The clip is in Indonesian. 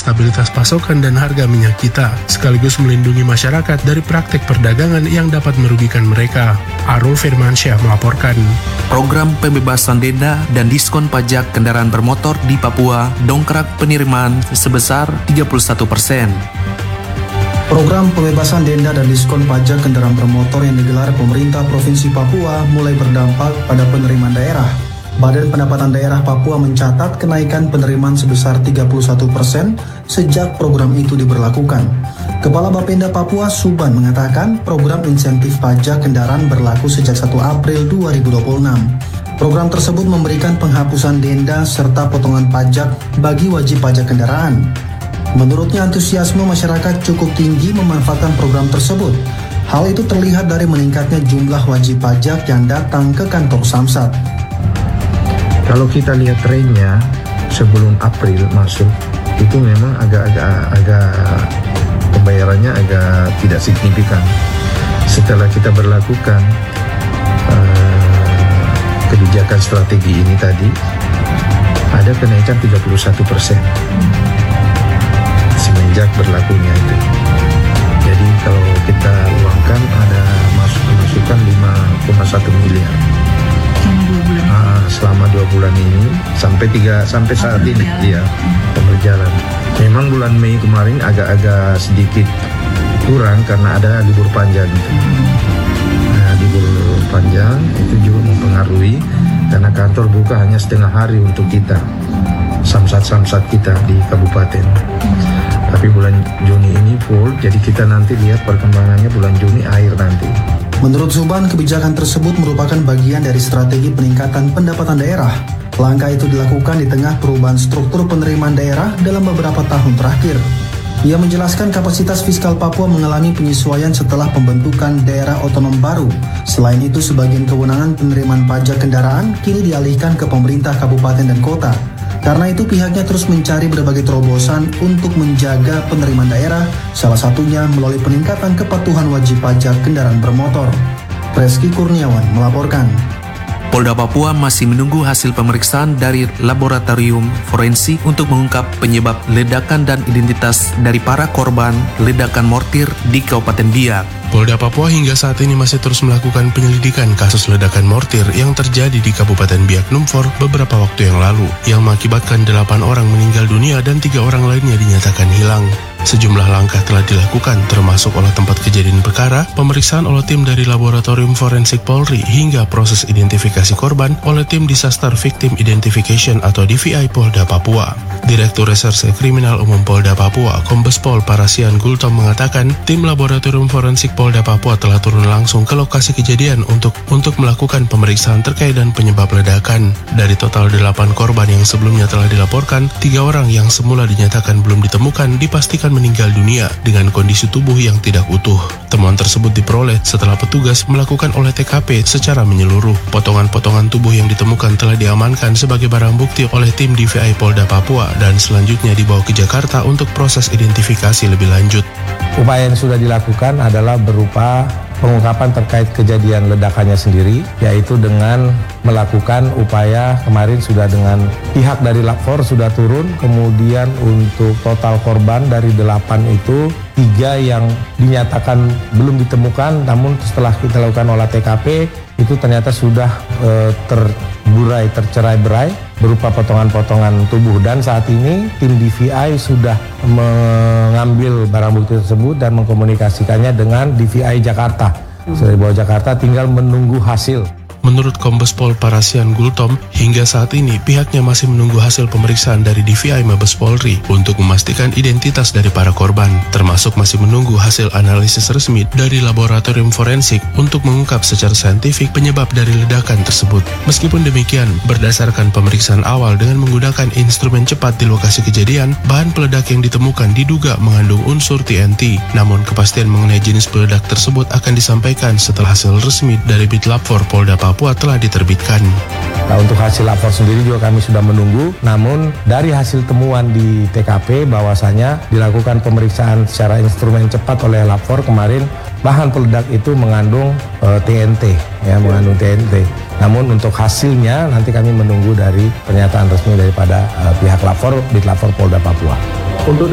stabilitas pasokan dan harga minyak kita, sekaligus melindungi masyarakat dari praktik perdagangan yang dapat merugikan mereka. Arul Firmansyah melaporkan. Program pembebasan denda dan diskon pajak kendaraan bermotor di Papua dongkrak penerimaan sebesar 31%. Program pembebasan denda dan diskon pajak kendaraan bermotor yang digelar pemerintah Provinsi Papua mulai berdampak pada penerimaan daerah. Badan Pendapatan Daerah Papua mencatat kenaikan penerimaan sebesar 31% sejak program itu diberlakukan. Kepala Bapenda Papua Suban mengatakan program insentif pajak kendaraan berlaku sejak 1 April 2026. Program tersebut memberikan penghapusan denda serta potongan pajak bagi wajib pajak kendaraan. Menurutnya antusiasme masyarakat cukup tinggi memanfaatkan program tersebut. Hal itu terlihat dari meningkatnya jumlah wajib pajak yang datang ke kantor Samsat. Kalau kita lihat trennya sebelum April masuk, itu memang agak pembayarannya agak tidak signifikan. Setelah kita berlakukan kebijakan strategi ini tadi, ada kenaikan 31%. Semenjak berlakunya itu. Jadi kalau kita uangkan ada masukan 5,1 miliar. Selama 2 bulan ini sampai saat ini dia berjalan. Memang bulan Mei kemarin agak sedikit kurang karena ada libur panjang. Libur panjang itu juga mempengaruhi karena kantor buka hanya setengah hari untuk kita. Samsat kita di kabupaten. Tapi bulan Juni ini full, jadi kita nanti lihat perkembangannya bulan Juni akhir nanti. Menurut Suban, kebijakan tersebut merupakan bagian dari strategi peningkatan pendapatan daerah. Langkah itu dilakukan di tengah perubahan struktur penerimaan daerah dalam beberapa tahun terakhir. Ia menjelaskan kapasitas fiskal Papua mengalami penyesuaian setelah pembentukan daerah otonom baru. Selain itu, sebagian kewenangan penerimaan pajak kendaraan kini dialihkan ke pemerintah kabupaten dan kota. Karena itu pihaknya terus mencari berbagai terobosan untuk menjaga penerimaan daerah, salah satunya melalui peningkatan kepatuhan wajib pajak kendaraan bermotor. Reski Kurniawan melaporkan. Polda Papua masih menunggu hasil pemeriksaan dari laboratorium forensik untuk mengungkap penyebab ledakan dan identitas dari para korban ledakan mortir di Kabupaten Biak. Polda Papua hingga saat ini masih terus melakukan penyelidikan kasus ledakan mortir yang terjadi di Kabupaten Biak Numfor beberapa waktu yang lalu, yang mengakibatkan 8 orang meninggal dunia dan 3 orang lainnya dinyatakan hilang. Sejumlah langkah telah dilakukan, termasuk olah tempat kejadian perkara, pemeriksaan oleh tim dari Laboratorium Forensik Polri, hingga proses identifikasi korban oleh tim Disaster Victim Identification atau DVI Polda Papua. Direktur Reserse Kriminal Umum Polda Papua, Kombes Pol Parasian Gultom mengatakan, tim Laboratorium Forensik Polda Papua telah turun langsung ke lokasi kejadian untuk melakukan pemeriksaan terkait dan penyebab ledakan. Dari total 8 korban yang sebelumnya telah dilaporkan, 3 orang yang semula dinyatakan belum ditemukan dipastikan meninggal dunia dengan kondisi tubuh yang tidak utuh. Temuan tersebut diperoleh setelah petugas melakukan olah TKP secara menyeluruh. Potongan-potongan tubuh yang ditemukan telah diamankan sebagai barang bukti oleh tim DVI Polda Papua dan selanjutnya dibawa ke Jakarta untuk proses identifikasi lebih lanjut. Upaya yang sudah dilakukan adalah berupa pengungkapan terkait kejadian ledakannya sendiri, yaitu dengan melakukan upaya kemarin sudah dengan pihak dari Lab4 sudah turun, kemudian untuk total korban dari 8 itu 3 yang dinyatakan belum ditemukan, namun setelah kita lakukan olah TKP itu ternyata sudah tercerai-berai berupa potongan-potongan tubuh, dan saat ini tim DVI sudah mengambil barang bukti tersebut dan mengkomunikasikannya dengan DVI Jakarta. Dari bawah Jakarta tinggal menunggu hasil. Menurut Kombes Pol Parasian Gultom, hingga saat ini pihaknya masih menunggu hasil pemeriksaan dari DVI Mabes Polri untuk memastikan identitas dari para korban, termasuk masih menunggu hasil analisis resmi dari laboratorium forensik untuk mengungkap secara saintifik penyebab dari ledakan tersebut. Meskipun demikian, berdasarkan pemeriksaan awal dengan menggunakan instrumen cepat di lokasi kejadian, bahan peledak yang ditemukan diduga mengandung unsur TNT. Namun kepastian mengenai jenis peledak tersebut akan disampaikan setelah hasil resmi dari Bitlab4 Polda Papua telah diterbitkan. Nah, untuk hasil lapor sendiri juga kami sudah menunggu, namun dari hasil temuan di TKP bahwasanya dilakukan pemeriksaan secara instrumen cepat oleh lapor kemarin, bahan peledak itu mengandung TNT, mengandung TNT. Namun untuk hasilnya nanti kami menunggu dari pernyataan resmi daripada pihak lapor, Bitlab4 Polda Papua. Untuk